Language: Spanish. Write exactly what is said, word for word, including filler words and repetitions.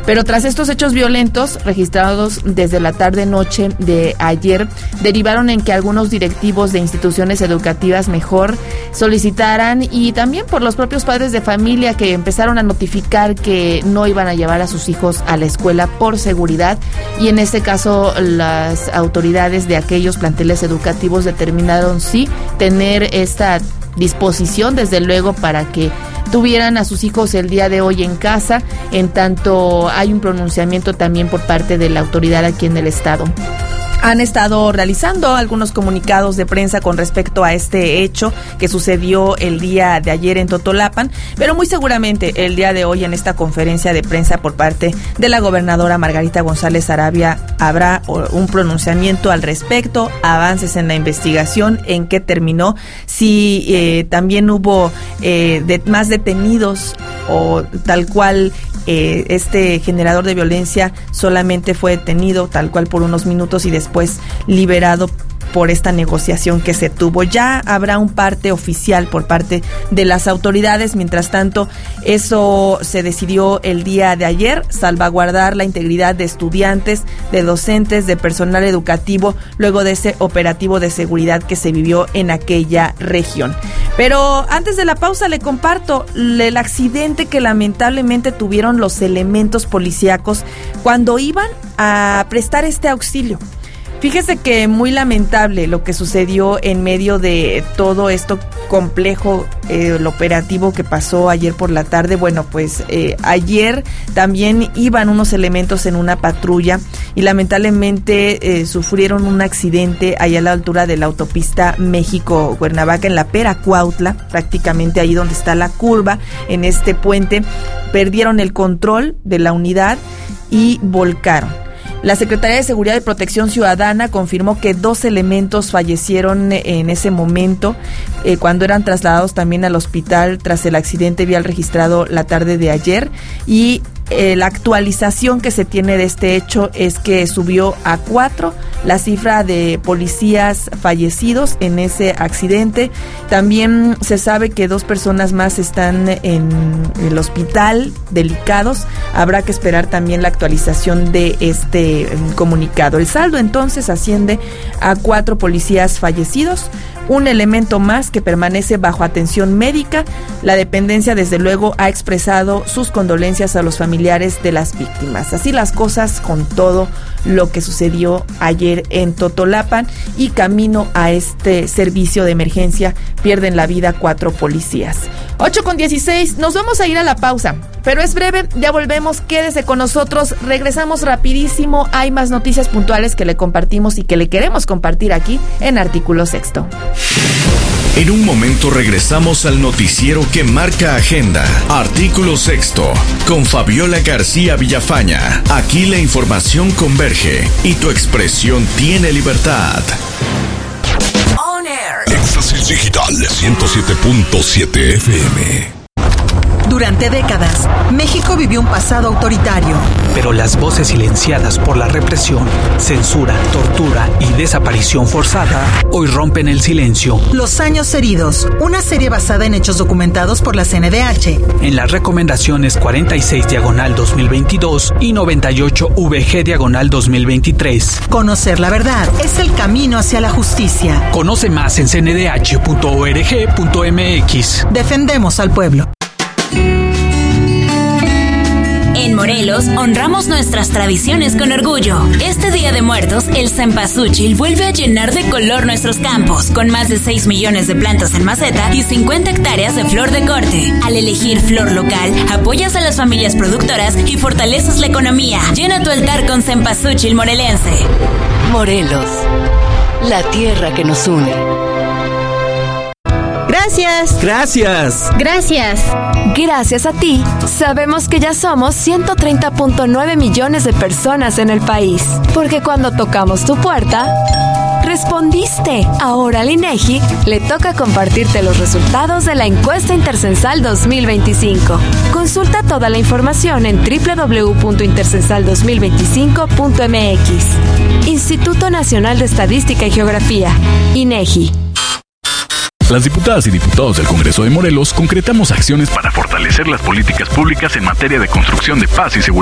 Pero tras estos hechos violentos registrados desde la tarde-noche de ayer, derivaron en que algunos directivos de instituciones educativas mejor solicitaran, y también por los propios padres de familia que empezaron a notificar que no iban a llevar a sus hijos a la escuela por seguridad, y en este caso las autoridades de aquellos planteles educativos determinaron sí tener esta disposición, desde luego, para que tuvieran a sus hijos el día de hoy en casa, en tanto hay un pronunciamiento también por parte de la autoridad aquí en el estado. Han estado realizando algunos comunicados de prensa con respecto a este hecho que sucedió el día de ayer en Totolapan, pero muy seguramente el día de hoy en esta conferencia de prensa por parte de la gobernadora Margarita González Arabia habrá un pronunciamiento al respecto, avances en la investigación, en qué terminó, si eh, también hubo eh, de, más detenidos o tal cual. Eh, este generador de violencia solamente fue detenido tal cual por unos minutos y después liberado por esta negociación que se tuvo. Ya habrá un parte oficial por parte de las autoridades. Mientras tanto, eso se decidió el día de ayer, salvaguardar la integridad de estudiantes, de docentes, de personal educativo, luego de ese operativo de seguridad que se vivió en aquella región. Pero antes de la pausa le comparto el accidente que lamentablemente tuvieron los elementos policíacos cuando iban a prestar este auxilio. Fíjese que muy lamentable lo que sucedió en medio de todo esto complejo, eh, el operativo que pasó ayer por la tarde. Bueno, pues eh, ayer también iban unos elementos en una patrulla y lamentablemente eh, sufrieron un accidente allá a la altura de la autopista México-Cuernavaca, en la Pera Cuautla, prácticamente ahí donde está la curva, en este puente. Perdieron el control de la unidad y volcaron. La Secretaría de Seguridad y Protección Ciudadana confirmó que dos elementos fallecieron en ese momento eh, cuando eran trasladados también al hospital tras el accidente vial registrado la tarde de ayer, y eh, la actualización que se tiene de este hecho es que subió a cuatro la cifra de policías fallecidos en ese accidente. También se sabe que dos personas más están en el hospital delicados. Habrá que esperar también la actualización de este comunicado. El saldo entonces asciende a cuatro policías fallecidos, un elemento más que permanece bajo atención médica. La dependencia desde luego ha expresado sus condolencias a los familiares de las víctimas. Así las cosas con todo lo que sucedió ayer en Totolapan, y camino a este servicio de emergencia pierden la vida cuatro policías. ocho con dieciséis, nos vamos a ir a la pausa, pero es breve, ya volvemos, quédese con nosotros, regresamos rapidísimo, hay más noticias puntuales que le compartimos y que le queremos compartir aquí en Artículo Sexto. En un momento regresamos al noticiero que marca agenda, Artículo Sexto, con Fabiola García Villafaña. Aquí la información converge y tu expresión tiene libertad. On Air. Éxtasis Digital ciento siete punto siete F M. Durante décadas, México vivió un pasado autoritario. Pero las voces silenciadas por la represión, censura, tortura y desaparición forzada hoy rompen el silencio. Los años heridos, una serie basada en hechos documentados por la C N D H. En las recomendaciones cuarenta y seis diagonal dos mil veintidós y noventa y ocho V G diagonal dos mil veintitrés. Conocer la verdad es el camino hacia la justicia. Conoce más en c n d h punto org punto m x. Defendemos al pueblo. En Morelos honramos nuestras tradiciones con orgullo. Este Día de Muertos, el cempasúchil vuelve a llenar de color nuestros campos, con más de seis millones de plantas en maceta y cincuenta hectáreas de flor de corte. Al elegir flor local, apoyas a las familias productoras y fortaleces la economía. Llena tu altar con cempasúchil morelense. Morelos, la tierra que nos une. Gracias. Gracias. Gracias. Gracias a ti, sabemos que ya somos ciento treinta punto nueve millones de personas en el país. Porque cuando tocamos tu puerta, respondiste. Ahora al INEGI le toca compartirte los resultados de la encuesta intercensal dos mil veinticinco. Consulta toda la información en doble u doble u doble u punto intercensal dos mil veinticinco punto m x. Instituto Nacional de Estadística y Geografía, INEGI. Las diputadas y diputados del Congreso de Morelos concretamos acciones para fortalecer las políticas públicas en materia de construcción de paz y seguridad.